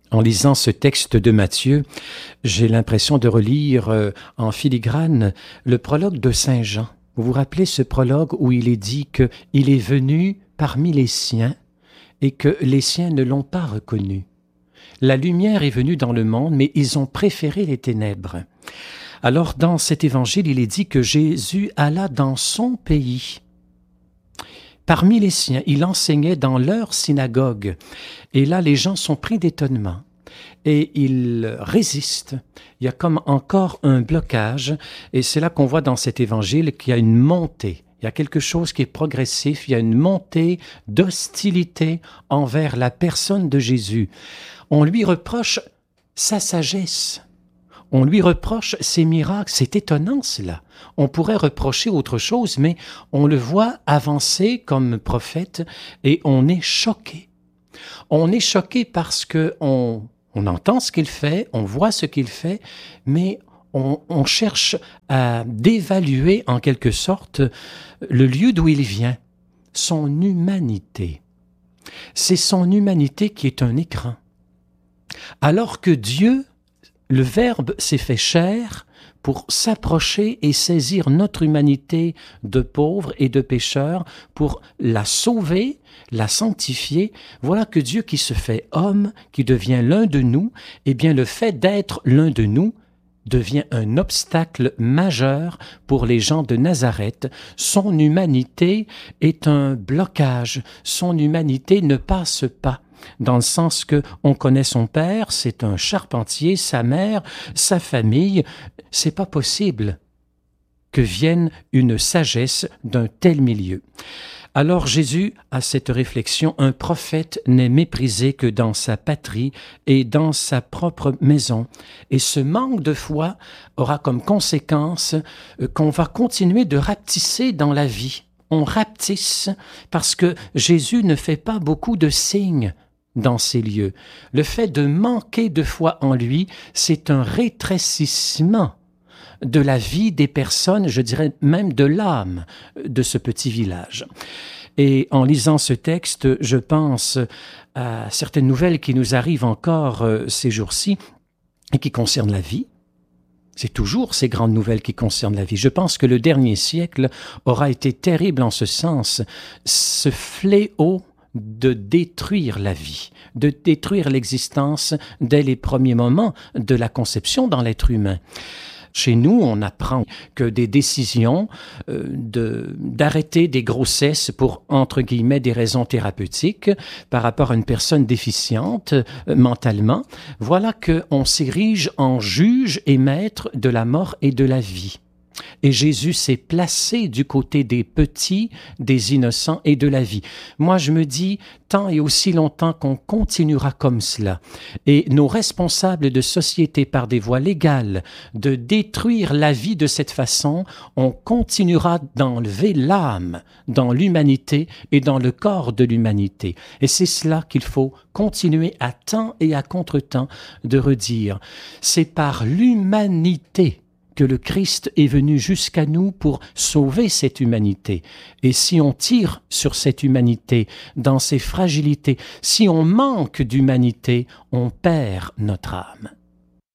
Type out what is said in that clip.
En lisant ce texte de Matthieu, j'ai l'impression de relire en filigrane le prologue de Saint Jean. Vous vous rappelez ce prologue où il est dit qu'il est venu parmi les siens et que les siens ne l'ont pas reconnu. La lumière est venue dans le monde, mais ils ont préféré les ténèbres. Alors, dans cet évangile, il est dit que Jésus alla dans son pays. Parmi les siens, il enseignait dans leur synagogue. Et là, les gens sont pris d'étonnement. Et ils résistent. Il y a comme encore un blocage. Et c'est là qu'on voit dans cet évangile qu'il y a une montée. Il y a quelque chose qui est progressif. Il y a une montée d'hostilité envers la personne de Jésus. On lui reproche sa sagesse. On lui reproche ses miracles. C'est étonnant, cela. On pourrait reprocher autre chose, mais on le voit avancer comme prophète et on est choqué. On est choqué parce que on entend ce qu'il fait, on voit ce qu'il fait, mais on cherche à dévaluer en quelque sorte le lieu d'où il vient, son humanité. C'est son humanité qui est un écran. Alors que Dieu, le Verbe s'est fait chair pour s'approcher et saisir notre humanité de pauvres et de pécheurs, pour la sauver, la sanctifier. Voilà que Dieu qui se fait homme, qui devient l'un de nous, eh bien le fait d'être l'un de nous devient un obstacle majeur pour les gens de Nazareth. Son humanité est un blocage, son humanité ne passe pas. Dans le sens que on connaît son père, c'est un charpentier, sa mère, sa famille. C'est pas possible que vienne une sagesse d'un tel milieu. Alors Jésus a cette réflexion: un prophète n'est méprisé que dans sa patrie et dans sa propre maison. Et ce manque de foi aura comme conséquence qu'on va continuer de rapetisser dans la vie. On rapetisse parce que Jésus ne fait pas beaucoup de signes dans ces lieux. Le fait de manquer de foi en lui, c'est un rétrécissement de la vie des personnes, je dirais même de l'âme de ce petit village. Et en lisant ce texte, je pense à certaines nouvelles qui nous arrivent encore ces jours-ci et qui concernent la vie. C'est toujours ces grandes nouvelles qui concernent la vie. Je pense que le dernier siècle aura été terrible en ce sens. Ce fléau de détruire la vie, de détruire l'existence dès les premiers moments de la conception dans l'être humain. Chez nous, on apprend que des décisions d'arrêter des grossesses pour, entre guillemets, des raisons thérapeutiques par rapport à une personne déficiente mentalement, voilà qu'on s'érige en juge et maître de la mort et de la vie. Et Jésus s'est placé du côté des petits, des innocents et de la vie. Moi, je me dis, tant et aussi longtemps qu'on continuera comme cela, et nos responsables de société par des voies légales de détruire la vie de cette façon, on continuera d'enlever l'âme dans l'humanité et dans le corps de l'humanité. Et c'est cela qu'il faut continuer à temps et à contre-temps de redire. C'est par l'humanité que le Christ est venu jusqu'à nous pour sauver cette humanité. Et si on tire sur cette humanité, dans ses fragilités, si on manque d'humanité, on perd notre âme.